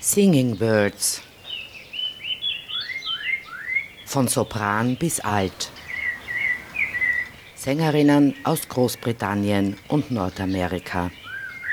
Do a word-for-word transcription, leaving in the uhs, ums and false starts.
Singing Birds. Von Sopran bis Alt. Sängerinnen aus Großbritannien und Nordamerika.